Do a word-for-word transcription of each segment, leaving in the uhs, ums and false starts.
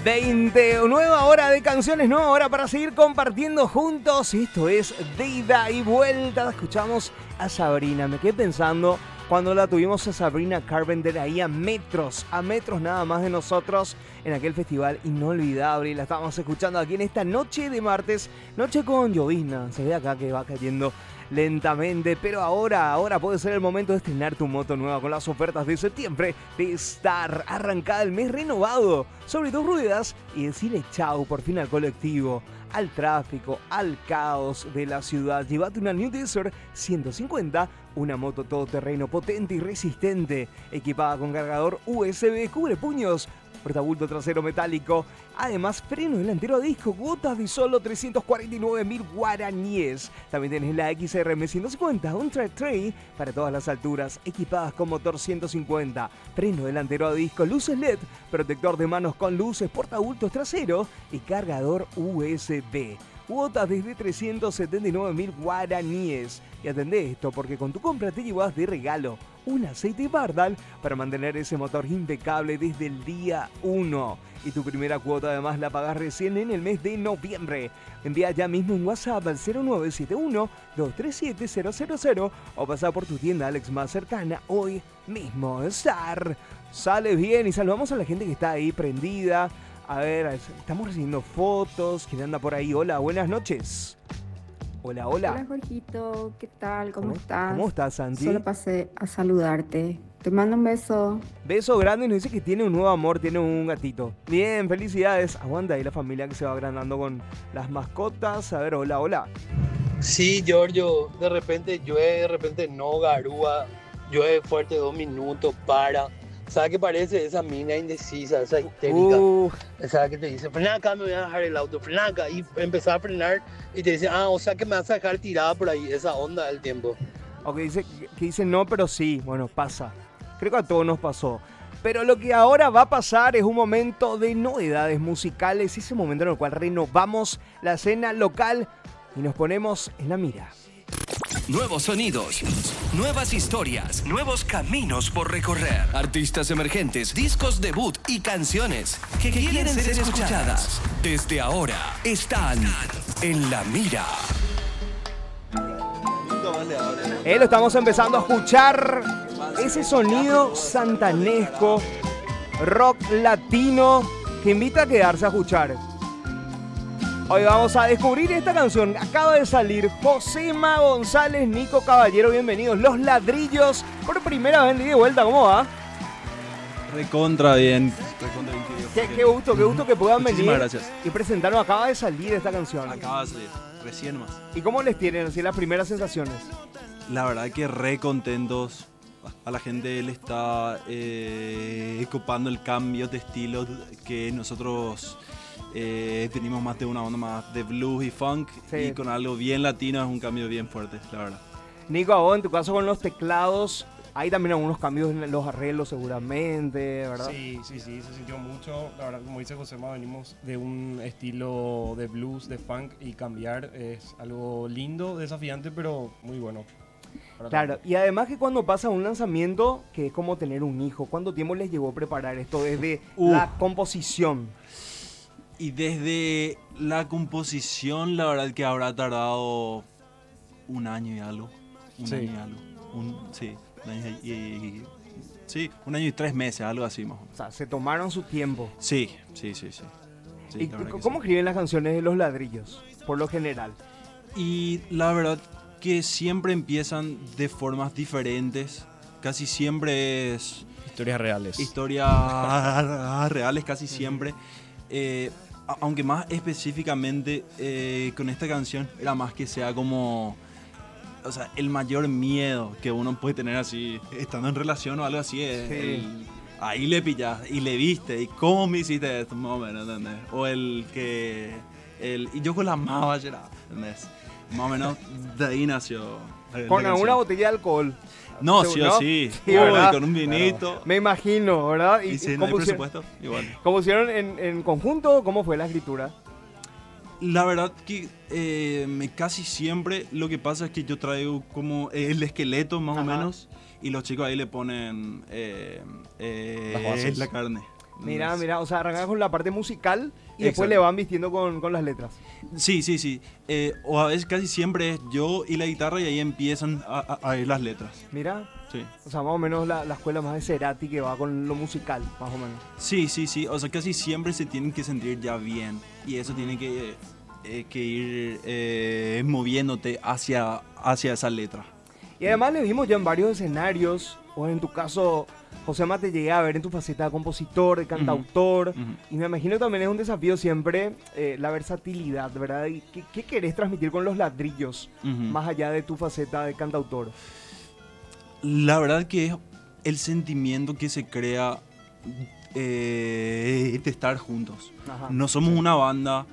veinte, nueva hora de canciones, nueva hora para seguir compartiendo juntos. Esto es de ida y vuelta. Escuchamos a Sabrina. Me quedé pensando cuando la tuvimos a Sabrina Carpenter ahí a metros, a metros nada más de nosotros en aquel festival inolvidable. Y la estábamos escuchando aquí en esta noche de martes, noche con llovizna. Se ve acá que va cayendo lentamente, pero ahora, ahora puede ser el momento de estrenar tu moto nueva con las ofertas de septiembre de Star. Arrancada el mes renovado sobre tus ruedas y decirle chau por fin al colectivo, al tráfico, al caos de la ciudad. Llévate una New Desert ciento cincuenta, una moto todoterreno potente y resistente, equipada con cargador U S B, cubre puños, portabulto trasero metálico, además freno delantero a disco, cuotas de solo trescientos cuarenta y nueve mil guaraníes. También tenés la X R M ciento cincuenta, un track tray para todas las alturas, equipadas con motor ciento cincuenta, freno delantero a disco, luces L E D, protector de manos con luces, portabultos trasero y cargador U S B. Cuotas desde trescientos setenta y nueve mil guaraníes. Y atendé esto porque con tu compra te llevas de regalo un aceite Bardal para mantener ese motor impecable desde el día uno. Y tu primera cuota además la pagas recién en el mes de noviembre. Envía ya mismo un WhatsApp al cero nueve siete uno, dos tres siete, cero cero cero o pasa por tu tienda Alex más cercana hoy mismo. Star, sale bien y saludamos a la gente que está ahí prendida. A ver, estamos recibiendo fotos. ¿Quién anda por ahí? Hola, buenas noches. Hola, hola. Hola, Jorgito, ¿qué tal? ¿Cómo, ¿Cómo estás? ¿Cómo estás, Santi? Solo pasé a saludarte. Te mando un beso. Beso grande y nos dice que tiene un nuevo amor, tiene un gatito. Bien, felicidades. Aguanta ahí la familia que se va agrandando con las mascotas. A ver, hola, hola. Sí, Giorgio, de repente llueve, de repente no, garúa, llueve fuerte dos minutos, para. ¿Sabes qué parece? Esa mina indecisa, esa histérica. Uh, Esa que te dice, frena acá, me voy a dejar el auto, frena acá. Y empezar a frenar y te dice, ah, o sea que me vas a dejar tirada por ahí, esa onda del tiempo. o que dice, que dice no, pero sí. Bueno, pasa. Creo que a todos nos pasó. Pero lo que ahora va a pasar es un momento de novedades musicales. Ese momento en el cual renovamos la escena local y nos ponemos en la mira. Nuevos sonidos, nuevas historias, nuevos caminos por recorrer. Artistas emergentes, discos debut y canciones que, que quieren ser escuchadas. Desde ahora están en la mira. Eh, lo estamos empezando a escuchar. Ese sonido santanesco, rock latino, que invita a quedarse a escuchar. Hoy vamos a descubrir esta canción. Acaba de salir Josema González, Nico Caballero, bienvenidos. Los Ladrillos, por primera vez de vuelta, ¿cómo va? Recontra bien. Recontra bien qué, qué gusto, qué gusto que puedan Muchísimas venir gracias. y presentarnos. Acaba de salir esta canción. Acaba de salir, recién más. ¿Y cómo les tienen así las primeras sensaciones? La verdad que re contentos. A la gente le está eh, copando el cambio de estilo que nosotros eh, tenemos más de una onda más de blues y funk, sí. Y con algo bien latino es un cambio bien fuerte, la verdad. Nico, a vos en tu caso con los teclados, hay también algunos cambios en los arreglos seguramente, ¿verdad? Sí, sí, sí, se sintió mucho. La verdad, como dice Josema, venimos de un estilo de blues, de funk, y cambiar es algo lindo, desafiante, pero muy bueno. Claro, y además que cuando pasa un lanzamiento, que es como tener un hijo, ¿cuánto tiempo les llevó preparar esto desde uh. la composición? Y desde la composición, la verdad que habrá tardado un año y algo. Un sí. año y algo. Un, sí, un año y, y, sí, un año y tres meses, algo así más. O sea, se tomaron su tiempo. Sí, sí, sí, sí. sí ¿Y cómo sí. escriben las canciones de Los Ladrillos, por lo general? Y la verdad que siempre empiezan de formas diferentes. Casi siempre es... Historias reales. Historias reales casi siempre. Eh, aunque más específicamente eh, con esta canción era más que sea como... O sea, el mayor miedo que uno puede tener así, estando en relación o algo así, es sí. el, ahí le pillaste y le viste, y cómo me hiciste esto, más o menos, ¿entendés? O el que... El, y yo con la mano ayer, ¿entendés? Más o menos de ahí nació. Con alguna botella de alcohol. No, sí o sí. sí Uy, con un vinito. Claro. Me imagino, ¿verdad? Y, y si no hay presupuesto, igual. ¿Cómo hicieron en, en conjunto? ¿Cómo fue la escritura? La verdad que eh, casi siempre lo que pasa es que yo traigo como el esqueleto más Ajá. o menos y los chicos ahí le ponen eh, eh, la carne. Mira, Entonces, mira, o sea, arrancas con la parte musical y después Exacto. le van vistiendo con, con las letras. Sí, sí, sí. Eh, o a veces casi siempre es yo y la guitarra y ahí empiezan a, a- a ir las letras. Mira, Sí. o sea, más o menos la, la escuela más de Cerati que va con lo musical, más o menos. Sí, sí, sí. O sea, casi siempre se tienen que sentir ya bien. Y eso tiene que, eh, que ir eh, moviéndote hacia, hacia esa letra. Y además le vimos ya en varios escenarios, o en tu caso, Josema, te llegué a ver en tu faceta de compositor, de cantautor, Ujú. y me imagino también es un desafío siempre eh, la versatilidad, ¿verdad? ¿Y qué, qué querés transmitir con los ladrillos, Ujú. más allá de tu faceta de cantautor? La verdad que es el sentimiento que se crea eh, de estar juntos. Ajá. No somos una banda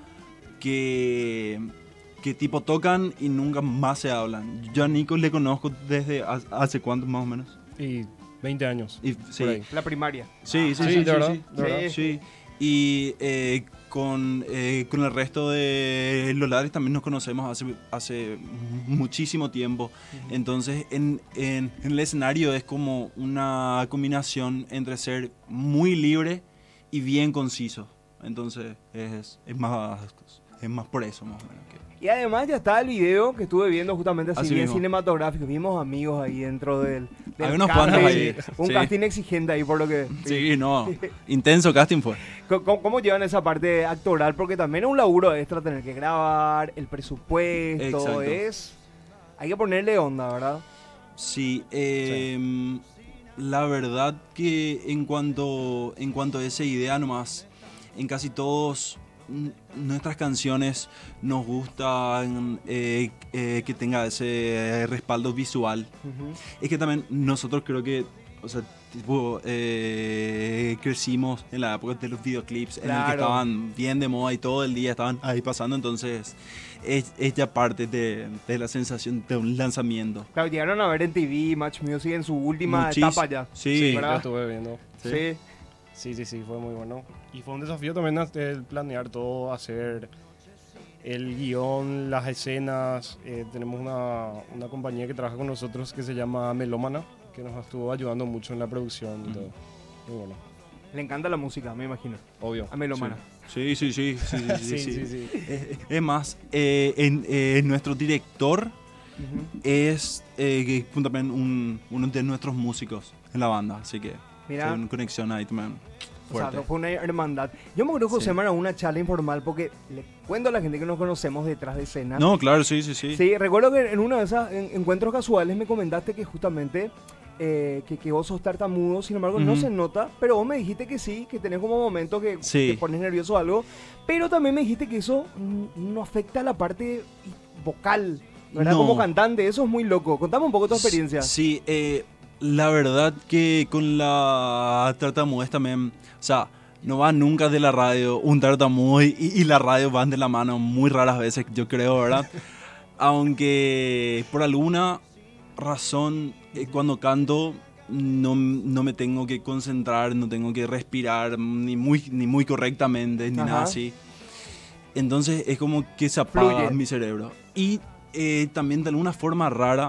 que, que tipo tocan y nunca más se hablan. Yo a Nico le conozco desde ha- hace cuánto más o menos. Y veinte años. Y, por sí, ahí. La primaria. sí, sí, Sí, sí, de sí, verdad, sí. de verdad. Sí. Y eh, con, eh, con el resto de los ladres también nos conocemos hace, hace muchísimo tiempo. Entonces, en, en- en el escenario es como una combinación entre ser muy libre y bien conciso. Entonces, es, es, más, es más por eso, más o menos. que- Y además ya está el video que estuve viendo justamente así Así bien mismo. cinematográfico. Vimos amigos ahí dentro del, del Hay unos casting. cuantos ahí, Un sí. casting exigente ahí por lo que... Sí, no. Intenso casting fue. ¿Cómo, cómo llevan esa parte actoral? Porque también es un laburo extra tener que grabar, el presupuesto, Exacto. es... Hay que ponerle onda, ¿verdad? Sí, eh, la verdad que en cuanto, en cuanto a esa idea nomás, en casi todos n- nuestras canciones nos gusta eh, eh, que tenga ese respaldo visual. Ujú. Es que también nosotros creo que, o sea, tipo, eh, crecimos en la época de los videoclips en el que Claro. estaban bien de moda y todo el día estaban ahí pasando, entonces es, es ya parte de, de la sensación de un lanzamiento. Claro, llegaron a ver en T V, Match Music en su última Muchis- etapa ya. Sí, Sí, ¿verdad? yo estuve viendo. Sí. Sí. Sí, sí, sí, fue muy bueno. Y fue un desafío también este, el planear todo, hacer el guión, las escenas. Eh, tenemos una, una compañía que trabaja con nosotros que se llama Melómana, que nos estuvo ayudando mucho en la producción y todo. Muy bueno, Le encanta la música, me imagino. obvio. A Melomana. Sí, sí, sí, sí, sí, sí, Sí, sí. sí, sí. Eh, Es más, eh, en, eh, nuestro director Ujú. es eh, que es también un, uno de nuestros músicos en la banda, así que Mira. hay una conexión ahí también O sea, fuerte. fue una hermandad. Yo me acuerdo que José Sí. era una charla informal porque le cuento a la gente que nos conocemos detrás de escena. No, claro, sí, sí, sí. Sí, recuerdo que en uno de esos en- encuentros casuales me comentaste que justamente eh, que, que vos sos tartamudo, sin embargo no Ujú. se nota, pero vos me dijiste que sí, que tenés como momentos que Sí. te pones nervioso o algo, pero también me dijiste que eso mm, no afecta a la parte vocal, ¿verdad? No. Como cantante, eso es muy loco. Contame un poco tu experiencia. Sí, eh, la verdad que con la tartamudez también, o sea, no va nunca de la radio, un tartamudo y, y la radio van de la mano muy raras veces, yo creo, ¿verdad? Aunque por alguna razón, eh, cuando canto, no, no me tengo que concentrar, no tengo que respirar ni muy, ni muy correctamente, ni Ajá. nada así. Entonces es como que se apaga Fluye. mi cerebro. Y eh, también de alguna forma rara,